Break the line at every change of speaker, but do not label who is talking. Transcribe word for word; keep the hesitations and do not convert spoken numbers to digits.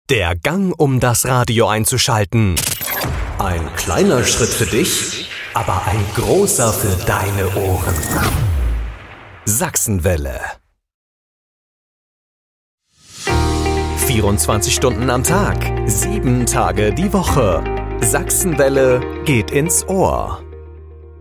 Der Gang, um das Radio einzuschalten. Ein kleiner Schritt für dich, aber ein großer für deine Ohren. Sachsenwelle. vierundzwanzig Stunden am Tag, sieben Tage die Woche. Sachsenwelle geht ins Ohr.